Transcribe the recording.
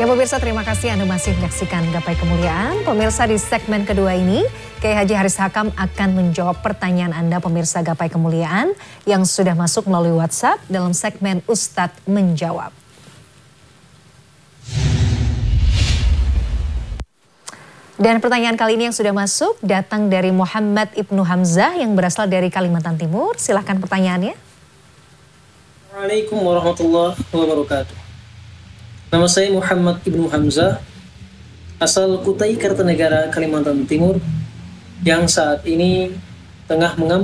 Ya pemirsa, terima kasih Anda masih menyaksikan Gapai Kemuliaan. Pemirsa, di segmen kedua ini, Kiai Haji Haris Hakam akan menjawab pertanyaan Anda pemirsa Gapai Kemuliaan yang sudah masuk melalui WhatsApp dalam segmen Ustadz Menjawab. Dan pertanyaan kali ini yang sudah masuk datang dari Muhammad Ibnu Hamzah yang berasal dari Kalimantan Timur. Silahkan pertanyaannya. Assalamualaikum warahmatullahi wabarakatuh. Nama saya Muhammad Ibnu Hamzah, asal Kutai Kartanegara, Kalimantan Timur, yang saat ini tengah mengambil